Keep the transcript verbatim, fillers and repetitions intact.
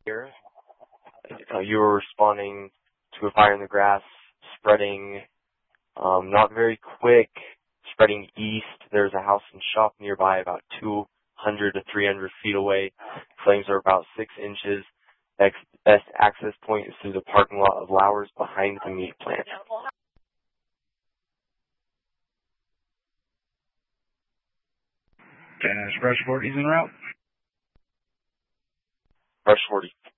here. Uh, you were responding to a fire in the grass, spreading, um, not very quick, spreading east. There's a house and shop nearby about two hundred to three hundred feet away. Flames are about six inches. Next best access point is through the parking lot of Lauer's behind the meat plant. Dash Rush forty is en route. Rush forty.